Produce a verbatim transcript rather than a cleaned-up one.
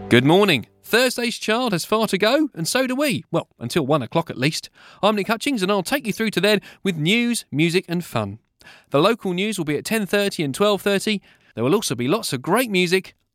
Good morning. Thursday's child has far to go, and so do we. Well, until one o'clock at least. I'm Nick Hutchings, and I'll take you through to then with news, music and fun. The local news will be at ten thirty and twelve thirty. There will also be lots of great music